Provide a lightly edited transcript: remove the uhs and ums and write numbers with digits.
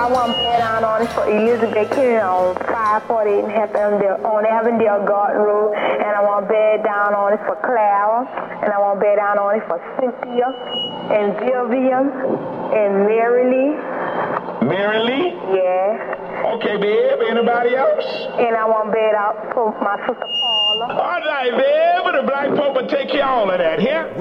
I want to bed down on it for Elizabeth Kennedy on 548 and half on Avondale Garden Road. And I want to bed down on it for Clara. And I want to bed down on it for Cynthia and Vivian and Mary Lee. Mary Lee? Yeah. Okay, babe. Anybody else? And I want to bed out for my sister Paula. All right, babe. The black folk will take care of all of that, here.